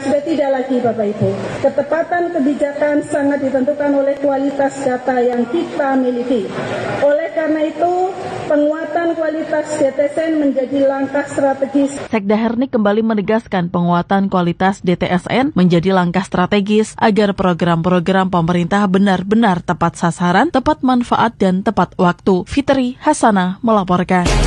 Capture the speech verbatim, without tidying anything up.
Sudah tidak lagi Bapak Ibu. Ketepatan kebijakan sangat ditentukan oleh kualitas data yang kita miliki. Oleh karena itu, penguatan kualitas D T S N menjadi langkah strategis. Sekda Hernik kembali menegaskan penguatan kualitas D T S N menjadi langkah strategis agar program-program pemerintah benar-benar tepat sasaran, tepat manfaat, dan tepat waktu. Fitri Hasanah melaporkan.